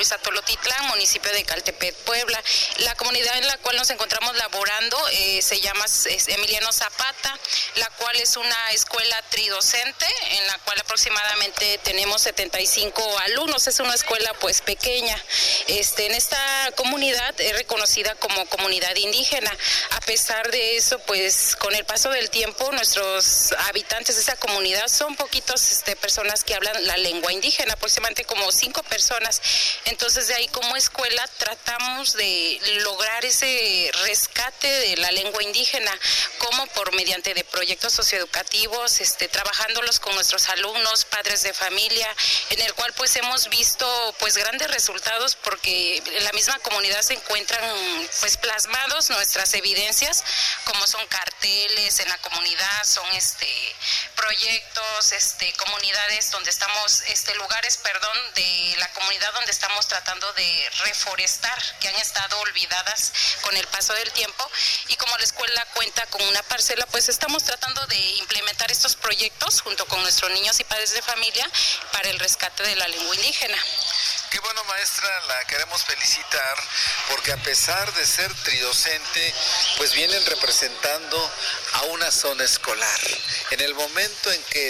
Luis Atolotitlán, municipio de Caltepec, Puebla. La comunidad en la cual nos encontramos laborando se llama Emiliano Zapata, la cual es una escuela tridocente, en la cual aproximadamente tenemos 75 alumnos. Es una escuela pues pequeña. En esta comunidad es reconocida como comunidad indígena. A pesar de eso, pues con el paso del tiempo, nuestros habitantes de esa comunidad son poquitos personas que hablan la lengua indígena, aproximadamente como 5 personas. Entonces, de ahí como escuela tratamos de lograr ese rescate de la lengua indígena, como mediante de proyectos socioeducativos, trabajándolos con nuestros alumnos, padres de familia, en el cual pues hemos visto pues grandes resultados, porque en la misma comunidad se encuentran pues plasmados nuestras evidencias, como son carteles en la comunidad, son proyectos, comunidades donde estamos, lugares de la comunidad donde estamos tratando de reforestar, que han estado olvidadas con el paso del tiempo, y como la escuela cuenta con una parcela, pues estamos tratando de implementar estos proyectos junto con nuestros niños y padres de familia para el rescate de la lengua indígena. Qué bueno, maestra, la queremos felicitar porque a pesar de ser tridocente, pues vienen representando a una zona escolar. En el momento en que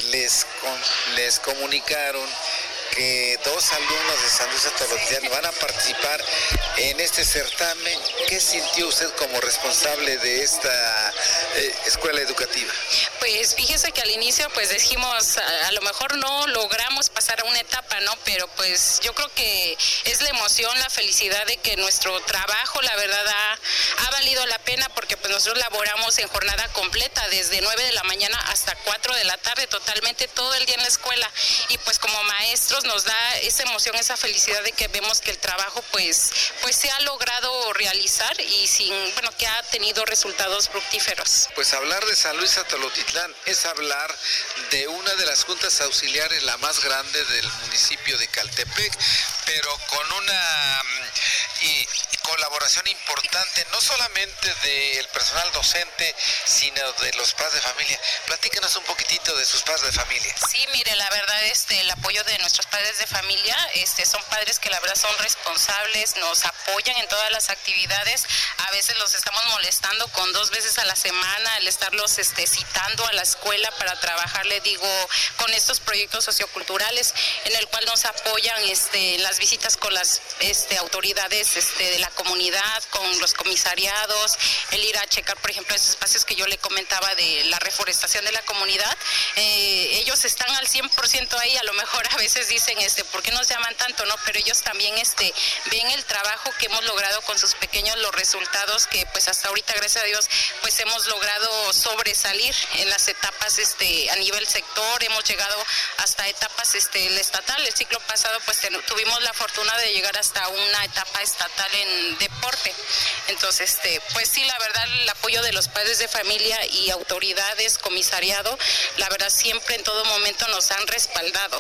les comunicaron que 2 alumnos de San Luis Atolotitlán van a participar en este certamen, ¿qué sintió usted como responsable de esta escuela educativa? Pues fíjese que al inicio pues dijimos, a lo mejor no logramos pasar a una etapa, ¿no? Pero pues yo creo que es la emoción, la felicidad de que nuestro trabajo, la verdad, ha valido la pena, porque pues nosotros laboramos en jornada completa, desde 9 de la mañana hasta 4 de la tarde, totalmente todo el día en la escuela, y pues como maestros nos da esa emoción, esa felicidad de que vemos que el trabajo pues se ha logrado realizar y que ha tenido resultados fructíferos. Pues hablar de San Luis Atolotitlán es hablar de una de las juntas auxiliares, la más grande del municipio de Caltepec, pero con una colaboración importante, no solamente del personal docente, sino de los padres de familia. Platícanos un poquitito de sus padres de familia. Sí, mire, la verdad, el apoyo de nuestros padres de familia, son padres que la verdad son responsables, nos apoyan en todas las actividades. A veces los estamos molestando con 2 veces a la semana, el estarlos citando a la escuela para trabajar, le digo, con estos proyectos socioculturales, en el cual nos apoyan en las visitas con las autoridades de la comunidad, con los comisariados, el ir a checar, por ejemplo, esos espacios que yo le comentaba de la reforestación de la comunidad. Ellos están al 100% ahí, a lo mejor a veces dicen, ¿por qué nos llaman tanto? No, pero ellos también ven el trabajo que hemos logrado con sus pequeños, los resultados que pues hasta ahorita, gracias a Dios, pues hemos logrado sobresalir en las etapas a nivel sector, hemos llegado hasta etapas el estatal. El ciclo pasado pues tuvimos la fortuna de llegar hasta una etapa estatal en deporte. Entonces, pues sí, la verdad, el apoyo de los padres de familia y autoridades, comisariado, la verdad siempre en todo momento nos han respaldado.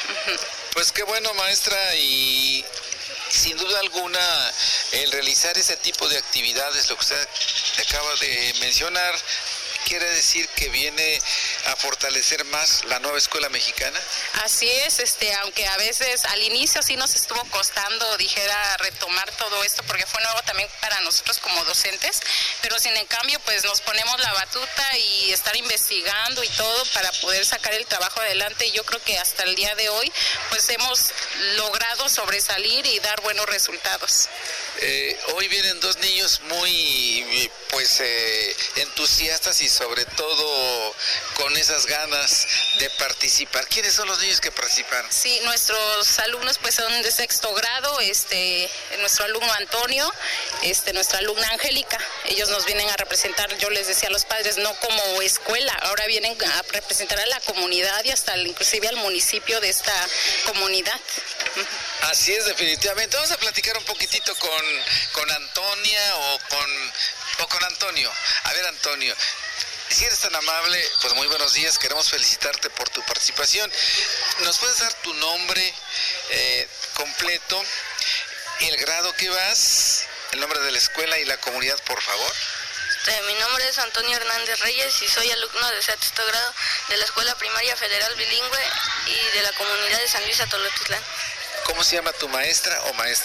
Pues qué bueno, maestra, y sin duda alguna el realizar ese tipo de actividades, lo que usted acaba de mencionar, ¿quiere decir que viene a fortalecer más la nueva escuela mexicana? Así es, aunque a veces al inicio sí nos estuvo costando, retomar todo esto, porque fue nuevo también para nosotros como docentes, pero sin en cambio pues nos ponemos la batuta y estar investigando y todo para poder sacar el trabajo adelante, y yo creo que hasta el día de hoy pues hemos logrado sobresalir y dar buenos resultados. Hoy vienen 2 niños muy entusiastas y sobre todo con esas ganas de participar. ¿Quiénes son los niños que participaron? Sí, nuestros alumnos pues son de 6º grado, nuestro alumno Antonio, nuestra alumna Angélica. Ellos nos vienen a representar, yo les decía a los padres, no como escuela, ahora vienen a representar a la comunidad y hasta inclusive al municipio de esta comunidad. Así es, definitivamente. Vamos a platicar un poquitito con Antonia o con Antonio. A ver, Antonio, si eres tan amable, pues muy buenos días, queremos felicitarte por tu participación. ¿Nos puedes dar tu nombre completo, el grado que vas, el nombre de la escuela y la comunidad, por favor? Mi nombre es Antonio Hernández Reyes y soy alumno de 6º grado de la Escuela Primaria Federal Bilingüe y de la comunidad de San Luis Atolotitlán. ¿Cómo se llama tu maestra o maestro?